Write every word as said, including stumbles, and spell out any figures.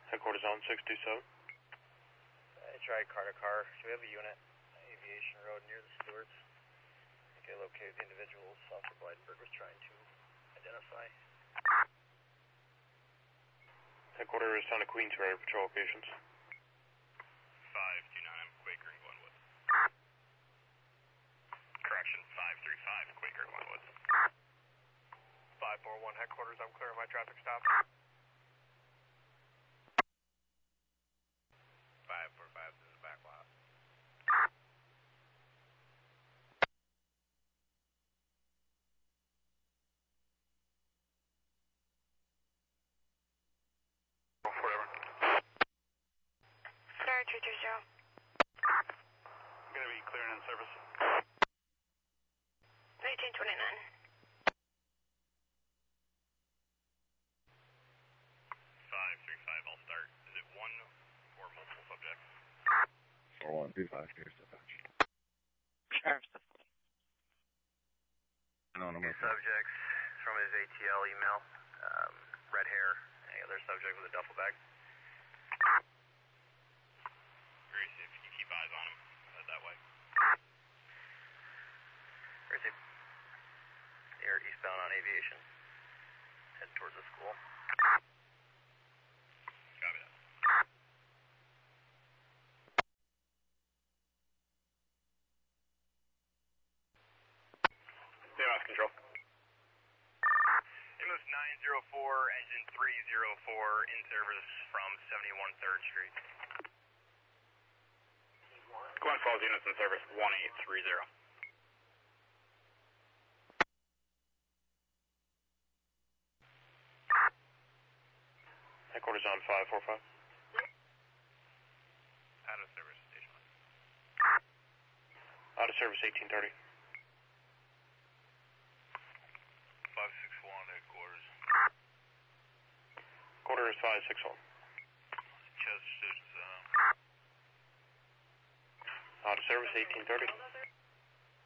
Headquarters on six two seven. I tried car to car. So we have a unit, Aviation Road near the Stewarts. I think I located the individuals Officer Blydenberg was trying to identify. Headquarters on to Queens Area Patrol locations. five two nine, I'm Quaker in Glenwood. Correction, five three five, Quaker in Glenwood. five four one headquarters, I'm clearing my traffic stop. five four five, this is back lot. Whatever. Star two two zero. I'm going to be clearing in service. eighteen twenty-nine. five three five, I'll start. Is it one or multiple subjects? four one two five, here's dispatch. Sheriff's. No, no more. Subjects from his A T L email. Um, red hair. Any other subject with a duffel bag? Gracie, if you can keep eyes on him, head that way. Where is he? Here, eastbound on Aviation. Head towards the school. Copy that. D M S control. Amos nine zero four, engine three zero four, in service from seventy-one third Street. Glen Falls units in service one eight three zero. Headquarters on five four five. Out of service, station one. Out of service eighteen thirty. five six one, headquarters. Quarter is five six one. Chester, uh, Out of service eighteen thirty.